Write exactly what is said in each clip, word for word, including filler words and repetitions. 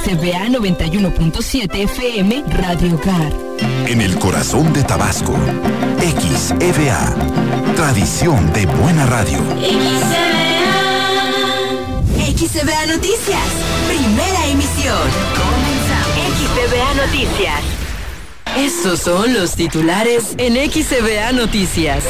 C V A noventa y uno punto siete F M Radio Hogar. En el corazón de Tabasco, X E V A, tradición de buena radio. X E V A. X E V A Noticias, primera emisión. Comenzamos. X E V A Noticias. Estos son los titulares en X E V A Noticias.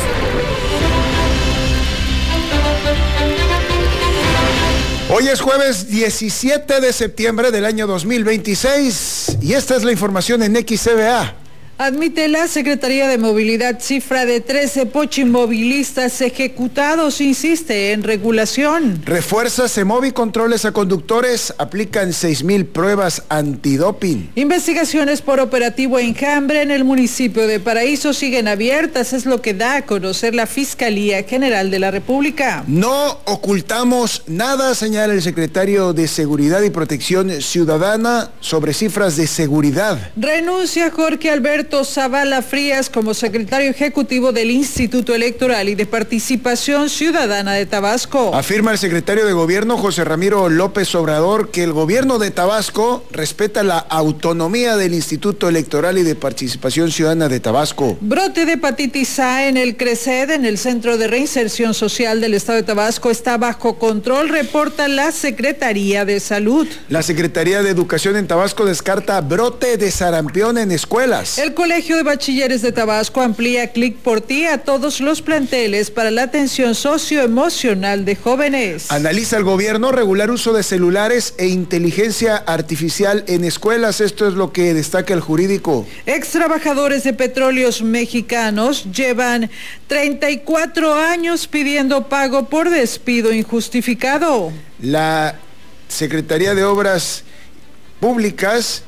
Hoy es jueves diecisiete de septiembre del año dos mil veintiséis y esta es la información en X E V A. Admite la Secretaría de Movilidad cifra de trece pochimovilistas ejecutados, insiste en regulación. Refuerza Semovi controles a conductores, aplican seis mil pruebas antidoping. Investigaciones por operativo Enjambre en el municipio de Paraíso siguen abiertas, es lo que da a conocer la Fiscalía General de la República. No ocultamos nada, señala el secretario de Seguridad y Protección Ciudadana sobre cifras de seguridad. Renuncia Jorge Alberto Zavala Frías como secretario ejecutivo del Instituto Electoral y de Participación Ciudadana de Tabasco. Afirma el secretario de Gobierno José Ramiro López Obrador que el gobierno de Tabasco respeta la autonomía del Instituto Electoral y de Participación Ciudadana de Tabasco. Brote de hepatitis A en el CRECED, en el Centro de Reinserción Social del Estado de Tabasco, está bajo control, reporta la Secretaría de Salud. La Secretaría de Educación en Tabasco descarta brote de sarampión en escuelas. El Colegio de Bachilleres de Tabasco amplía Clic por Ti a todos los planteles para la atención socioemocional de jóvenes. Analiza el gobierno regular uso de celulares e inteligencia artificial en escuelas. Esto es lo que destaca el jurídico. Ex trabajadores de Petróleos Mexicanos llevan treinta y cuatro años pidiendo pago por despido injustificado. La Secretaría de Obras Públicas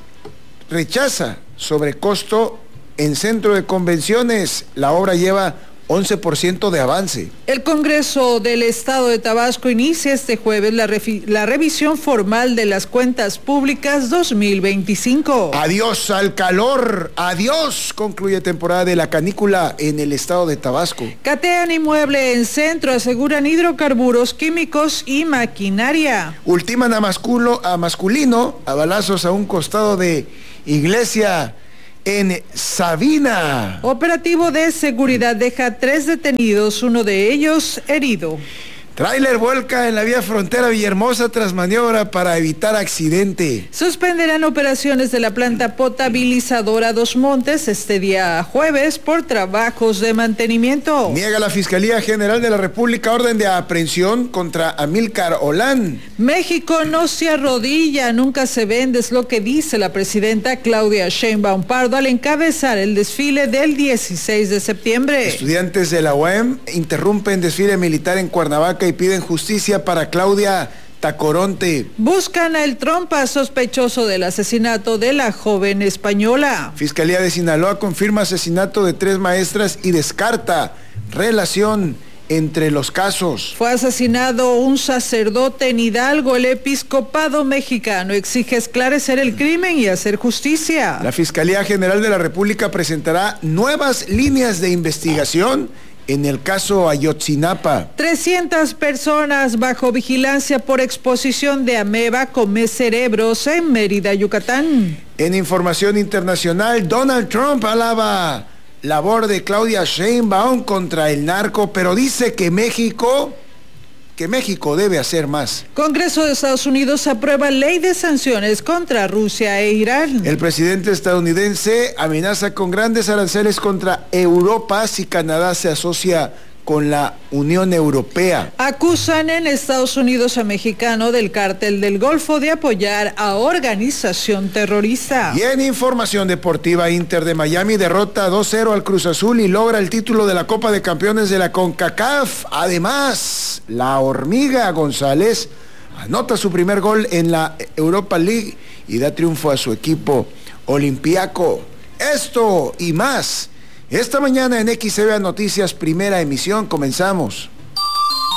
rechaza sobrecosto en centro de convenciones. La obra lleva once por ciento de avance. El Congreso del Estado de Tabasco inicia este jueves la, la revisión formal de las cuentas públicas dos mil veinticinco. Adiós al calor, adiós, concluye temporada de la canícula en el estado de Tabasco. Catean inmueble en centro, aseguran hidrocarburos, químicos y maquinaria. Ultiman a, masculo, a masculino a balazos a un costado de iglesia en Sabina. Operativo de seguridad deja tres detenidos, uno de ellos herido. Tráiler vuelca en la vía frontera Villahermosa tras maniobra para evitar accidente. Suspenderán operaciones de la planta potabilizadora Dos Montes este día jueves por trabajos de mantenimiento. Niega la Fiscalía General de la República orden de aprehensión contra Amílcar Olán. México no se arrodilla, nunca se vende, es lo que dice la presidenta Claudia Sheinbaum Pardo al encabezar el desfile del dieciséis de septiembre. Estudiantes de la U A M interrumpen desfile militar en Cuernavaca y piden justicia para Claudia Tacoronte. Buscan al trompa sospechoso del asesinato de la joven española. Fiscalía de Sinaloa confirma asesinato de tres maestras y descarta relación entre los casos. Fue asesinado un sacerdote en Hidalgo. El episcopado mexicano exige esclarecer el crimen y hacer justicia. La Fiscalía General de la República presentará nuevas líneas de investigación en el caso Ayotzinapa. trescientas personas bajo vigilancia por exposición de ameba come cerebros en Mérida, Yucatán. En información internacional, Donald Trump alaba labor de Claudia Sheinbaum contra el narco, pero dice que México, que México debe hacer más. Congreso de Estados Unidos aprueba ley de sanciones contra Rusia e Irán. El presidente estadounidense amenaza con grandes aranceles contra Europa si Canadá se asocia con la Unión Europea. Acusan en Estados Unidos a mexicano del Cártel del Golfo de apoyar a organización terrorista. Y en información deportiva, Inter de Miami derrota dos cero al Cruz Azul y logra el título de la Copa de Campeones de la CONCACAF. Además, la Hormiga González anota su primer gol en la Europa League y da triunfo a su equipo Olympiaco. Esto y más esta mañana en X E V A Noticias, primera emisión. Comenzamos.